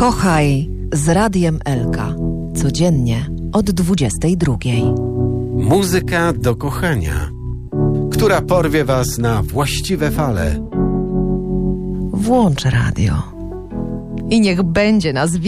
Kochaj z Radiem Elka. Codziennie od 22. Muzyka do kochania, która porwie was na właściwe fale. Włącz radio i niech będzie nas